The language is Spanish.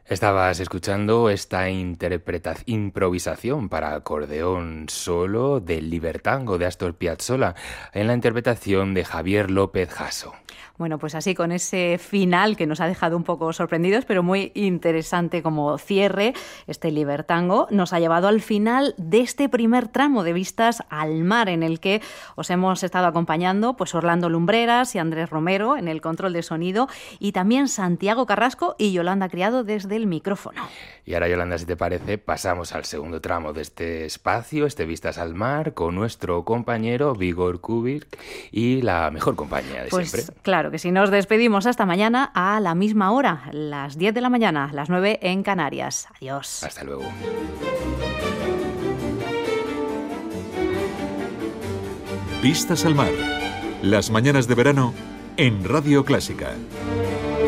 Estabas escuchando esta improvisación para acordeón solo del Libertango de Astor Piazzolla en la interpretación de Javier López Jasso. Bueno, pues así con ese final que nos ha dejado un poco sorprendidos, pero muy interesante como cierre, este Libertango nos ha llevado al final de este primer tramo de Vistas al Mar, en el que os hemos estado acompañando pues Orlando Lumbreras y Andrés Romero en el control de sonido, y también Santiago Carrasco y Yolanda Criado desde el micrófono. Y ahora, Yolanda, si te parece, pasamos al segundo tramo de este espacio, este Vistas al Mar, con nuestro compañero Vigor Kubik y la mejor compañía de Pues siempre. claro que si nos despedimos hasta mañana a la misma hora, las 10 de la mañana, las 9 en Canarias. Adiós. Hasta luego. Vistas al Mar. Las mañanas de verano en Radio Clásica.